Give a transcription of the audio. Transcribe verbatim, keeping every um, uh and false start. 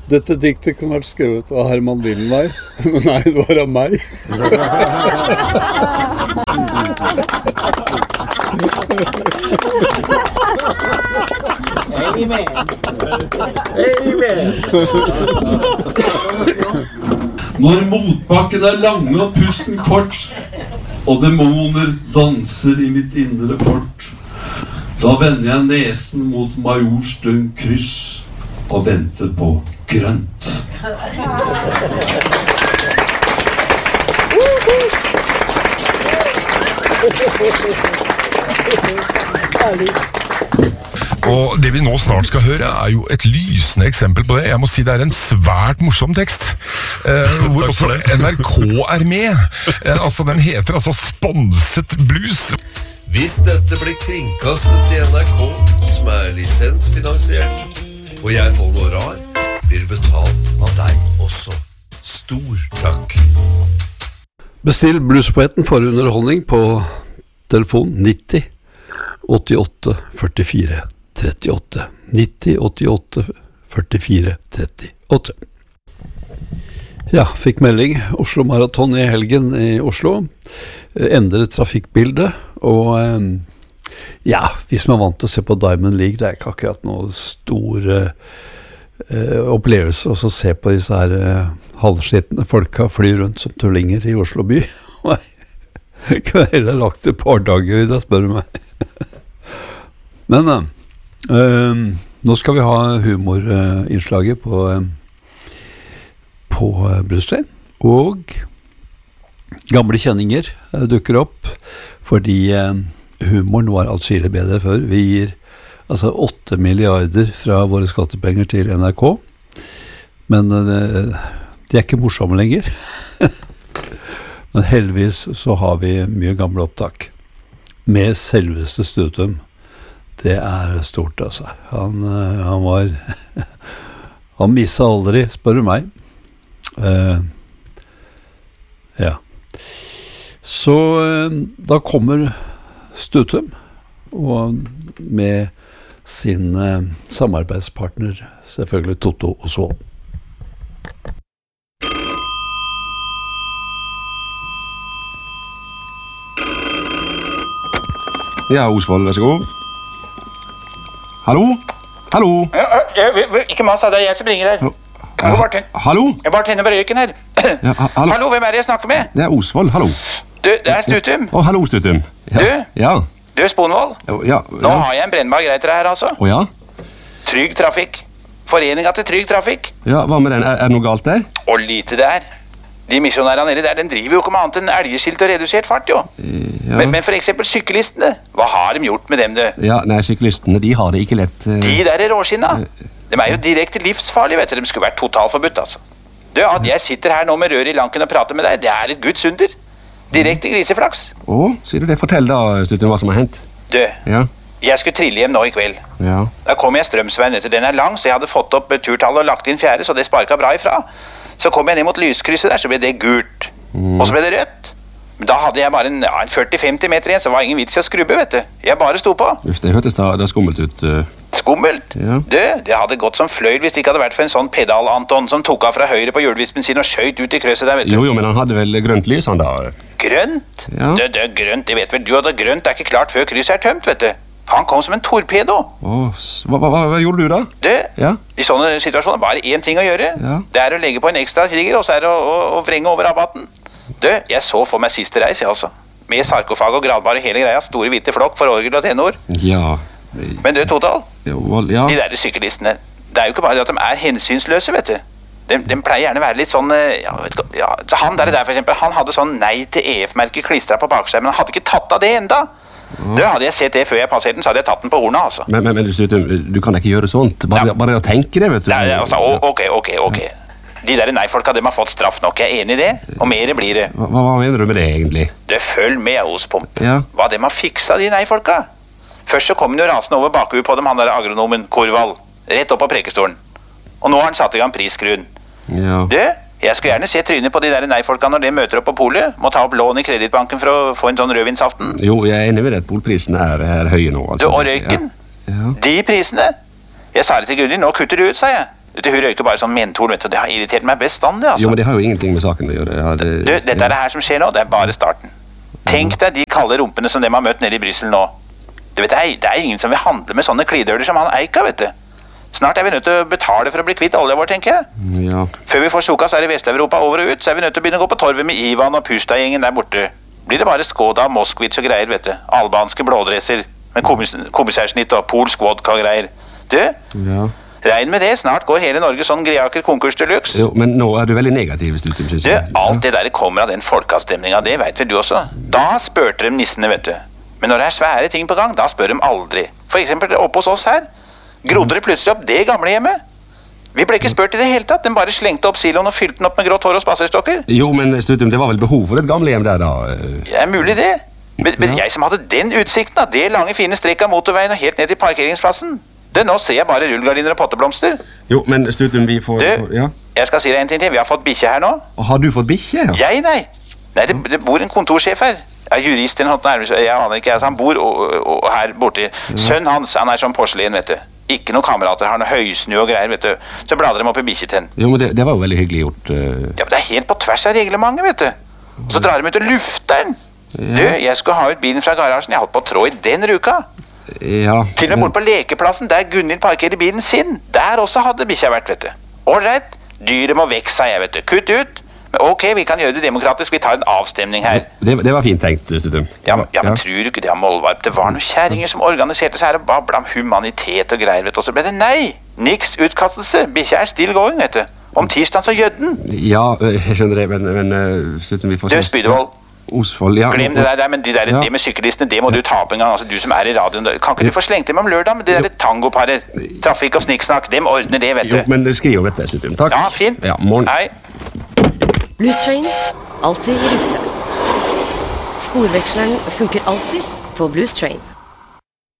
Dette diktet kan vært skrevet av Herman Wildenvey, men nei, det var av meg. Amen. Amen. Når motbakken er lange og pusten kort, og demoner danser i mitt indre fort, da vender jeg nesen mot Majorstuen kryss og venter på grønt. Og det vi nå snart skal høre er jo et lysende eksempel på det. Jeg må si det er en svært morsom tekst, eh, hvor også N R K er med. Eh, altså Den heter altså Sponset blues. Hvis dette blir kringkastet i N R K, som er lisensfinansiert, og jeg får noe rar, blir betalt av deg også. Stor takk. Bestill Bluespoeten for underholdning på telefon nitti åttiåtte førtifire trettiåtte. nitti åttiåtte førtifire trettiåtte. Ja, fikk melding. Oslo Marathon i helgen i Oslo. Endret trafikkbildet, og ja, hvis man er vant til å se på Diamond League, det er ikke akkurat noe stor eh, opplevelse å se på disse her eh, halvskitne folka fly rundt som tullinger i Oslo by. Jeg kunne heller lagt et par dager i det, spør du meg. Men eh, nå skal vi ha humorinnslaget på, eh, på Bluestrain, og gamle kjenninger eh, dukker opp, fordi eh, humoren var atskillig bedre før. Vi gir altså åtte milliarder fra våre skattepenger til N R K, men eh, de er ikke morsomme lenger. Men heldigvis så har vi mye gamle opptak. Med selveste Stutum. Det er stort, altså. Han, uh, han var... han misset aldri, spør du meg. Uh, ja. Så uh, da kommer Stutum, og med sin uh, samarbeidspartner, selvfølgelig Toto Oswald. Ja, Osvald, vær så god. Hallo? Hallo? Ja, ja, ikke mas, det er jeg som ringer her. Hallo, Martin. Hallo? Jeg bare tenner på røyken her. Ja, ha hallo? Hallo, hvem er det jeg snakker med? Det er Osvald, hallo. Du, det er Stutum. Å, hallo, Stutum. Ja. Du? Ja. Du, Sponvold. Ja, ja. Nå har jeg en brennbar grei til deg her, altså. Å ja? Trygg trafikk. Foreninga til Trygg Trafikk. Ja, hva med den? Er, er det noe galt der? Og lite det er. De misjonærene nede der, den driver jo ikke med annet enn elgeskilt og redusert fart, jo. Ja. Men, men for eksempel sykkelistene, hva har de gjort med dem, du? Ja, nei, syklistene, de har det ikke lett. Uh... De der er råskinna. De er jo direkte livsfarlige, vet du. De skulle vært totalforbudt, altså. Du, at jeg sitter her nå med rør i lanken og prater med deg, det er et Guds under. Direkte griseflaks. Å, sier du det? Fortell da, Stutum, hva som har hendt. Du, ja. Jeg skulle trille hjem nå i kveld. Ja. Da kom jeg strømsveien etter. Den er lang, så jeg hadde fått opp turtallet og lagt inn fjerde, så det sparket bra ifra. Så kom jeg ned mot lyskrysset der, så ble det gult. Mm. Og så ble det rødt. Men da hadde jeg bare en, ja, en førti til femti meter igjen, så var ingen vits i å skrubbe, vet du. Jeg bare sto på. Uff, det hørtes da, da skummelt ut. Uh... Skummelt? Ja. Du, det hadde gått som fløyl hvis det ikke hadde vært for en sånn pedal-Anton som tok av fra høyre på hjulvispen sin og skjøyt ut i krøsset der, vet du. Jo, jo, men han hadde vel grønt lys, han da? Grønt? Ja. Det, det er grønt, det vet vel du, og det grønt er ikke klart før krysset er tømt, vet du. Han kom som en torpedo. Åh, hva, hva, hva gjorde du da? Du, ja. I sånne situasjoner bare én ting å gjøre. Ja. Det er å legge på en ekstra trigger, og så er det å, å, å vrenge over rabatten. Du, jeg så for meg siste reis, jeg altså. Med sarkofag og gradbare hele greia, store hvite flokk for orgel og tenor. Ja. Men du, Total, jo, ja. De der syklistene, det er jo ikke bare det at de er hensynsløse, vet du. De, de pleier gjerne å være litt sånn, ja, vet du, ja, han der, der for eksempel, han hadde sånn nei til E F-merke klistret på bakskjermen, men han hadde ikke tatt av det enda. Du, hadde jeg sett det før jeg passerte den, så hadde jeg tatt den på hornet, altså. Men, men, men du, du kan ikke gjøre sånt. Bare, ja. bare å tenke det, vet du. Nei, altså, ok, ok, ok. De der nei-folka, de har fått straff nok. Jeg er enig i det, og mer blir det. Hva, hva mener du med det, egentlig? Det følg med, Ospomp. Ja. Hva de har fiksa, de nei-folka. Først så kom den jo rasende over bakhuet på dem, han der agronomen, Korvald. Rett opp på prekestolen. Og nå har han satt i gang prisskruen. Ja. Du, jeg skulle gjerne se trynet på de der nei-folka når de møter opp på polet. Må ta opp lån i kredittbanken for å få en sånn rødvinsaften. Jo, jeg er enig med det. Polprisene er, er høye nå, altså. Du, og røyken. Ja. Ja. De prisene. Jeg sa det til Gudrun, nå kutter du ut, sa jeg. Vet du, hun røykte bare sånn mentol, vet du, det har irritert meg bestandig, altså. Jo, men det har jo ingenting med saken å gjøre. Jeg hadde, Du, dette er det her som skjer nå, det er bare starten. Tenk deg de kalde rumpene som dem har møtt nede i Bryssel nå. Du vet, det er, det er ingen som vil handle med sånne klidøler som han Eika, vet du. Snart er vi nødt til å betale for å bli kvitt olja vår, tenker jeg. Ja. Før vi får sokas her i Vest-Europa over og ut, så er vi nødt til å begynne å gå på torvet med Ivan og Pusta-gjengen der borte. Blir det bare Skoda, Moskvits og greier, vet du. Albanske blådresser med kommis kommissærsnitt og polsk vodka og greier. Du, Ja. regn med det, snart går hele Norge sånn Greaker konkurs deluxe. Jo, men nå er du veldig negativ, Stutum, synes Du, jeg. alt det der kommer av den folkeavstemningen, det vet vel du også. Da spørte de nissene, vet du. Men når det er svære ting på gang, da spør de aldri. For eksempel oppe hos oss her, grodde det plutselig opp det gamle hjemmet. Vi ble ikke spurt i det hele tatt, de bare slengte opp siloen og fylte den opp med grått hår og spaserstokker. Jo, men Stutum, det var vel behov for et gamlehjem der, da? Det er mulig det. Men, men jeg som hadde den utsikten av det lange fine strekket av motorveien og helt ned til parkeringsplassen. Det, nå ser jeg bare rullgardiner og potteblomster. Jo, men Stutum, vi får... Du, ja. jeg skal si deg en ting til. Vi har fått bikkje her nå. Og har du fått bikkje? Ja? Jeg, nei. Nei, det, det bor en kontorsjef her. Ja, jurist eller noe nærmest. Jeg aner ikke. Altså, han bor og, og, og her borte. Sønnen hans, han er som porselen, vet du. Ikke noen kamerater, har noe høysnu og greier, vet du. Så blader de opp i bikkjeten. Jo, men det, det var jo veldig hyggelig gjort. Uh... Ja, men det er helt på tvers av reglementet, vet du. Og så drar de ut og lufter den. Du, jeg skulle ha ut bilen fra garasjen. Jeg holdt på å trå i den ruka. Ja. Til og med bort på lekeplassen, der Gunnhild parkerer bilen sin. Der også hadde bikkja vært, vet du. Ålreit, dyret må vekk, sa jeg, vet du. Kutt ut. Men ok, vi kan gjøre det demokratisk, vi tar en avstemning her. Det, det var fint tenkt, Stutum. Ja, men, ja, men tror du ikke det har målvarp? Det var noen kjæringer som organiserte seg her og babla om humanitet og greier, vet du. Og så ble det nei. Niks utkastelse. Bikkja er still going, vet du. Om tirsdagen så gjødden. Ja, jeg skjønner det, men, men uh, Stutum, vi får... Du, Spydevold. Osfold, ja. Glem det der, men de der, Ja. det med syklistene, det må du ta på en gang. Altså, du som er i radioen. Kan ikke du få slengt dem om lørdag med det der tangoparet? Trafikk og snikksnakk, dem ordner det, vet Jo, du. men skriv om dette, Stutum. Takk. Ja, fint. Ja, morgen. Hei. Blues Train, alltid i rute. Sporveksleren funker alltid på Blues Train.